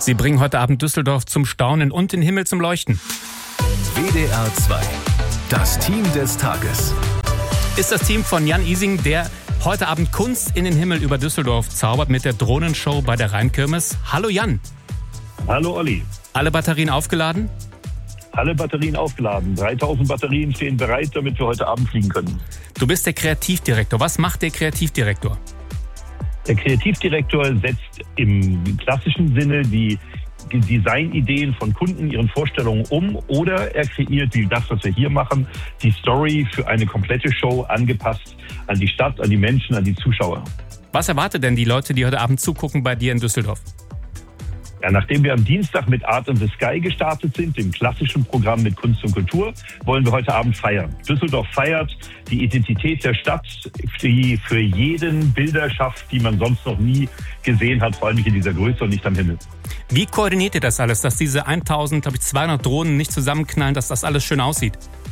Sie bringen heute Abend Düsseldorf zum Staunen und den Himmel zum Leuchten. WDR 2, das Team des Tages. Ist das Team von Jan Ising, der heute Abend Kunst in den Himmel über Düsseldorf zaubert mit der Drohnenshow bei der Rheinkirmes. Hallo Jan. Hallo Olli. Alle Batterien aufgeladen? Alle Batterien aufgeladen. 3000 Batterien stehen bereit, damit wir heute Abend fliegen können. Du bist der Kreativdirektor. Was macht der Kreativdirektor? Der Kreativdirektor setzt im klassischen Sinne die Designideen von Kunden, ihren Vorstellungen um, oder er kreiert, wie das, was wir hier machen, die Story für eine komplette Show angepasst an die Stadt, an die Menschen, an die Zuschauer. Was erwartet denn die Leute, die heute Abend zugucken bei dir in Düsseldorf? Ja, nachdem wir am Dienstag mit Art in the Sky gestartet sind, dem klassischen Programm mit Kunst und Kultur, wollen wir heute Abend feiern. Düsseldorf feiert die Identität der Stadt, die für jeden Bilder schafft, die man sonst noch nie gesehen hat, vor allem nicht in dieser Größe und nicht am Himmel. Wie koordiniert ihr das alles, dass diese 1200 Drohnen nicht zusammenknallen, dass das alles schön aussieht?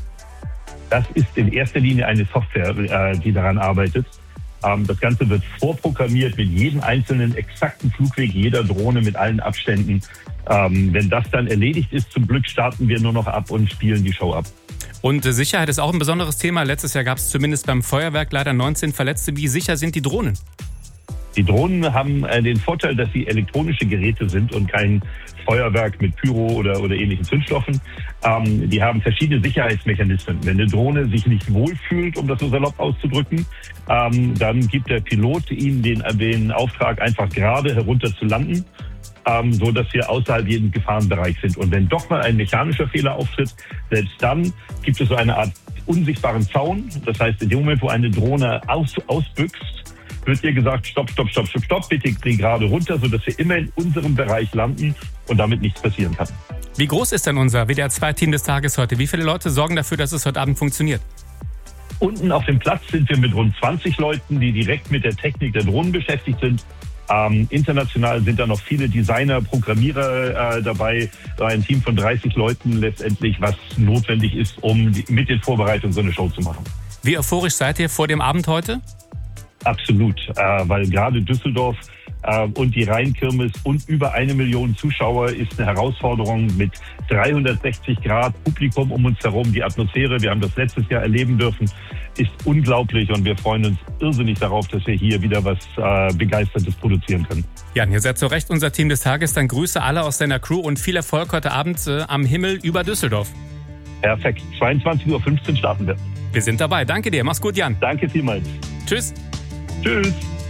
Das ist in erster Linie eine Software, die daran arbeitet. Das Ganze wird vorprogrammiert mit jedem einzelnen exakten Flugweg jeder Drohne mit allen Abständen. Wenn das dann erledigt ist, zum Glück starten wir nur noch ab und spielen die Show ab. Und Sicherheit ist auch ein besonderes Thema. Letztes Jahr gab es zumindest beim Feuerwerk leider 19 Verletzte. Wie sicher sind die Drohnen? Die Drohnen haben den Vorteil, dass sie elektronische Geräte sind und kein Feuerwerk mit Pyro oder ähnlichen Zündstoffen. Die haben verschiedene Sicherheitsmechanismen. Wenn eine Drohne sich nicht wohlfühlt, um das so salopp auszudrücken, dann gibt der Pilot ihnen den Auftrag, einfach gerade herunter zu landen, so dass wir außerhalb jeden Gefahrenbereich sind. Und wenn doch mal ein mechanischer Fehler auftritt, selbst dann gibt es so eine Art unsichtbaren Zaun. Das heißt, in dem Moment, wo eine Drohne ausbüchst, wird ihr gesagt, stopp, bitte geh gerade runter, sodass wir immer in unserem Bereich landen und damit nichts passieren kann. Wie groß ist denn unser WDR 2 Team des Tages heute? Wie viele Leute sorgen dafür, dass es heute Abend funktioniert? Unten auf dem Platz sind wir mit rund 20 Leuten, die direkt mit der Technik der Drohnen beschäftigt sind. International sind da noch viele Designer, Programmierer dabei. Ein Team von 30 Leuten letztendlich, was notwendig ist, um mit den Vorbereitungen so eine Show zu machen. Wie euphorisch seid ihr vor dem Abend heute? Absolut, weil gerade Düsseldorf und die Rheinkirmes und über 1 Million Zuschauer ist eine Herausforderung mit 360 Grad Publikum um uns herum. Die Atmosphäre, wir haben das letztes Jahr erleben dürfen, ist unglaublich und wir freuen uns irrsinnig darauf, dass wir hier wieder was Begeistertes produzieren können. Jan, ihr seid zu Recht unser Team des Tages. Dann Grüße alle aus deiner Crew und viel Erfolg heute Abend am Himmel über Düsseldorf. Perfekt, 22:15 Uhr starten wir. Wir sind dabei. Danke dir. Mach's gut, Jan. Danke vielmals. Tschüss. Tschüss.